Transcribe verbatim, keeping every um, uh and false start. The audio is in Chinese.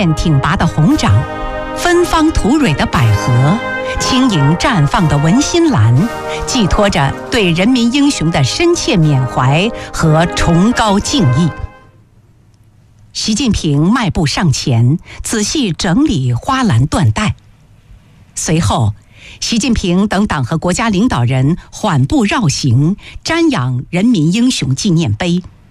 线挺拔的红掌，芬芳吐蕊的百合，轻盈绽放的文心兰，寄托着对人民英雄的深切缅怀和崇高敬意。习近平迈步上前，仔细整理花篮缎带。随后，习近平等党和国家领导人缓步绕行，瞻仰人民英雄纪念碑。